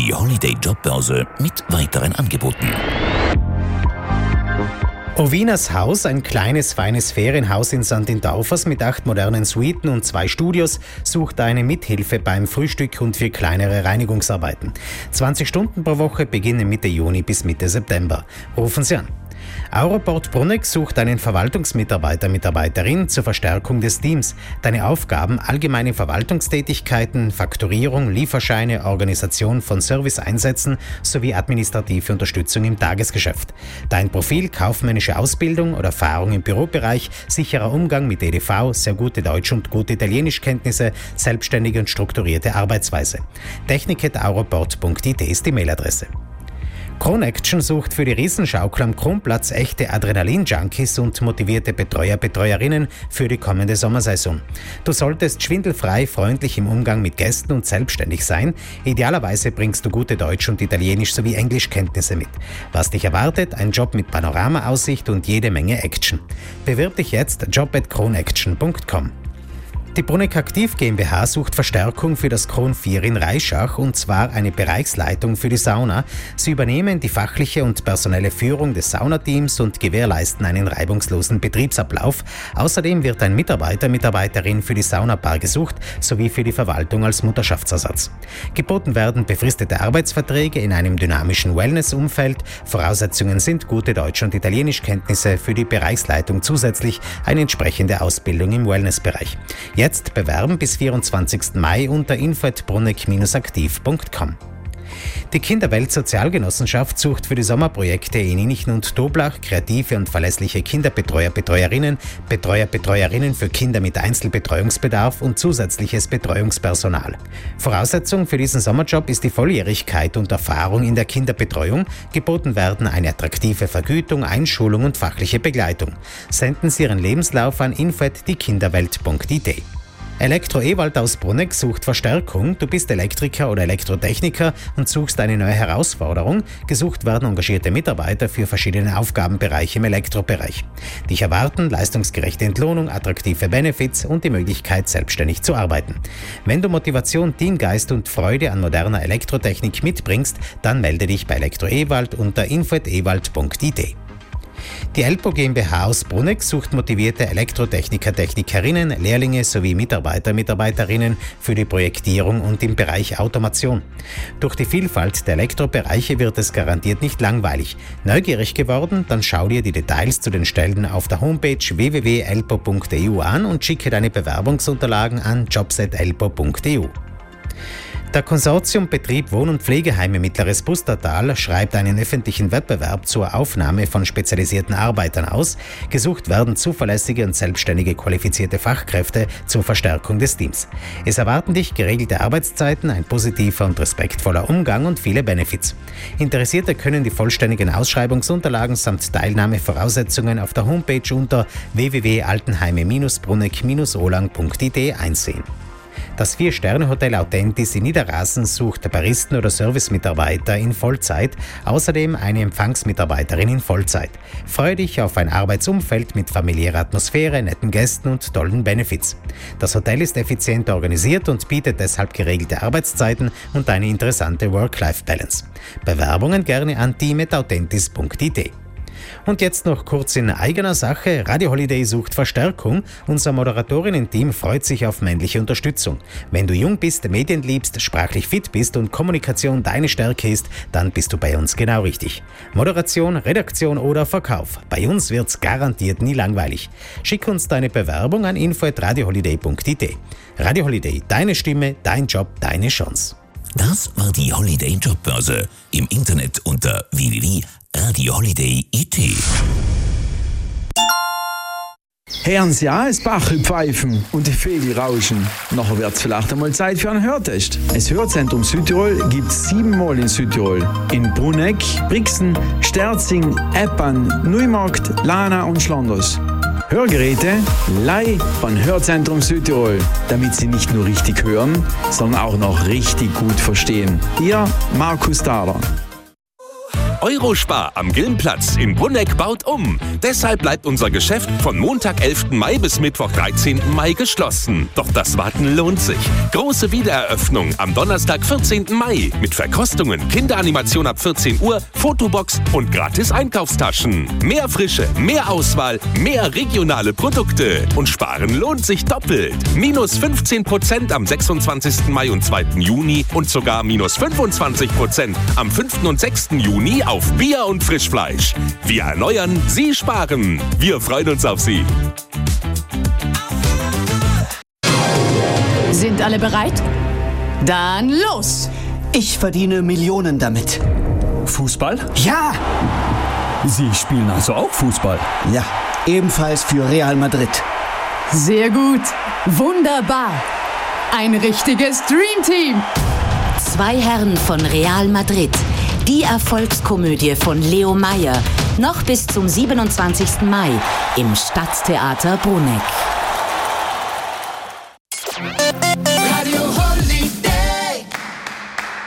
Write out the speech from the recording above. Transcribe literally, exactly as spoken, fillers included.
die Holiday Jobbörse mit weiteren Angeboten. Ovinas Haus, ein kleines, feines Ferienhaus in Sankt Indorfers mit acht modernen Suiten und zwei Studios, sucht eine Mithilfe beim Frühstück und für kleinere Reinigungsarbeiten. zwanzig Stunden pro Woche beginnen Mitte Juni bis Mitte September. Rufen Sie an. Auroport Bruneck sucht einen Verwaltungsmitarbeiter, Mitarbeiterin zur Verstärkung des Teams. Deine Aufgaben: allgemeine Verwaltungstätigkeiten, Fakturierung, Lieferscheine, Organisation von Serviceeinsätzen sowie administrative Unterstützung im Tagesgeschäft. Dein Profil: kaufmännische Ausbildung oder Erfahrung im Bürobereich, sicherer Umgang mit E D V, sehr gute Deutsch- und gute Italienischkenntnisse, selbstständige und strukturierte Arbeitsweise. technik at auroport punkt I T ist die Mailadresse. Kronaction sucht für die Riesenschaukel am Kronplatz echte Adrenalin-Junkies und motivierte Betreuer, Betreuerinnen für die kommende Sommersaison. Du solltest schwindelfrei, freundlich im Umgang mit Gästen und selbstständig sein. Idealerweise bringst du gute Deutsch- und Italienisch- sowie Englischkenntnisse mit. Was dich erwartet? Ein Job mit Panoramaaussicht und jede Menge Action. Bewirb dich jetzt job at kronaction punkt com. Die Bruneck Aktiv GmbH sucht Verstärkung für das Kron vier in Reischach, und zwar eine Bereichsleitung für die Sauna. Sie übernehmen die fachliche und personelle Führung des Saunateams und gewährleisten einen reibungslosen Betriebsablauf. Außerdem wird ein Mitarbeiter, Mitarbeiterin für die Saunabar gesucht, sowie für die Verwaltung als Mutterschaftsersatz. Geboten werden befristete Arbeitsverträge in einem dynamischen Wellness-Umfeld. Voraussetzungen sind gute Deutsch- und Italienischkenntnisse, für die Bereichsleitung zusätzlich eine entsprechende Ausbildung im Wellnessbereich. Jetzt bewerben bis vierundzwanzigsten Mai unter info at bruneck aktiv punkt com. Die Kinderwelt-Sozialgenossenschaft sucht für die Sommerprojekte in Innichen und Toblach kreative und verlässliche Kinderbetreuer, Betreuerinnen, Betreuer, Betreuerinnen für Kinder mit Einzelbetreuungsbedarf und zusätzliches Betreuungspersonal. Voraussetzung für diesen Sommerjob ist die Volljährigkeit und Erfahrung in der Kinderbetreuung. Geboten werden eine attraktive Vergütung, Einschulung und fachliche Begleitung. Senden Sie Ihren Lebenslauf an info at die kinderwelt punkt I T. Elektro Ewald aus Bruneck sucht Verstärkung. Du bist Elektriker oder Elektrotechniker und suchst eine neue Herausforderung. Gesucht werden engagierte Mitarbeiter für verschiedene Aufgabenbereiche im Elektrobereich. Dich erwarten leistungsgerechte Entlohnung, attraktive Benefits und die Möglichkeit, selbstständig zu arbeiten. Wenn du Motivation, Teamgeist und Freude an moderner Elektrotechnik mitbringst, dann melde dich bei Elektro Ewald unter info at ewald punkt I T. Die Elpo GmbH aus Bruneck sucht motivierte Elektrotechniker, Technikerinnen, Lehrlinge sowie Mitarbeiter, Mitarbeiterinnen für die Projektierung und im Bereich Automation. Durch die Vielfalt der Elektrobereiche wird es garantiert nicht langweilig. Neugierig geworden? Dann schau dir die Details zu den Stellen auf der Homepage w w w punkt elpo punkt e u an und schicke deine Bewerbungsunterlagen an jobs at elpo punkt e u. Der Konsortiumbetrieb Wohn- und Pflegeheime Mittleres Pustertal schreibt einen öffentlichen Wettbewerb zur Aufnahme von spezialisierten Arbeitern aus. Gesucht werden zuverlässige und selbstständige qualifizierte Fachkräfte zur Verstärkung des Teams. Es erwarten dich geregelte Arbeitszeiten, ein positiver und respektvoller Umgang und viele Benefits. Interessierte können die vollständigen Ausschreibungsunterlagen samt Teilnahmevoraussetzungen auf der Homepage unter w w w punkt altenheime bruneck olang punkt I T einsehen. Das Vier-Sterne-Hotel Authentis in Niederrasen sucht Baristen oder Servicemitarbeiter in Vollzeit, außerdem eine Empfangsmitarbeiterin in Vollzeit. Freue dich auf ein Arbeitsumfeld mit familiärer Atmosphäre, netten Gästen und tollen Benefits. Das Hotel ist effizient organisiert und bietet deshalb geregelte Arbeitszeiten und eine interessante Work-Life-Balance. Bewerbungen gerne an team at authentis punkt I T. Und jetzt noch kurz in eigener Sache. Radio Holiday sucht Verstärkung. Unser Moderatorinnen-Team freut sich auf männliche Unterstützung. Wenn du jung bist, Medien liebst, sprachlich fit bist und Kommunikation deine Stärke ist, dann bist du bei uns genau richtig. Moderation, Redaktion oder Verkauf. Bei uns wird's garantiert nie langweilig. Schick uns deine Bewerbung an info at radio holiday punkt I T. Radio Holiday, deine Stimme, dein Job, deine Chance. Das war die Holiday Jobbörse. Im Internet unter w w w punkt radio holiday punkt I T. Hören Sie auch das Bachel pfeifen und die Vögel rauschen. Nachher wird es vielleicht einmal Zeit für einen Hörtest. Das Hörzentrum Südtirol gibt es siebenmal in Südtirol. In Bruneck, Brixen, Sterzing, Eppan, Neumarkt, Lana und Schlanders. Hörgeräte leih von Hörzentrum Südtirol, damit Sie nicht nur richtig hören, sondern auch noch richtig gut verstehen. Ihr Markus Dahler. Eurospar am Gilmplatz in Brunegg baut um. Deshalb bleibt unser Geschäft von Montag, elften Mai bis Mittwoch, dreizehnten Mai geschlossen. Doch das Warten lohnt sich. Große Wiedereröffnung am Donnerstag, vierzehnten Mai mit Verkostungen, Kinderanimation ab vierzehn Uhr, Fotobox und gratis Einkaufstaschen. Mehr Frische, mehr Auswahl, mehr regionale Produkte. Und sparen lohnt sich doppelt. Minus fünfzehn Prozent am sechsundzwanzigsten Mai und zweiten Juni und sogar minus fünfundzwanzig Prozent am fünften und sechsten Juni auf Bier und Frischfleisch. Wir erneuern, Sie sparen. Wir freuen uns auf Sie. Sind alle bereit? Dann los! Ich verdiene Millionen damit. Fußball? Ja! Sie spielen also auch Fußball? Ja, ebenfalls für Real Madrid. Sehr gut. Wunderbar. Ein richtiges Dreamteam. Zwei Herren von Real Madrid. Die Erfolgskomödie von Leo Meyer. Noch bis zum siebenundzwanzigsten Mai im Stadttheater Brunegg.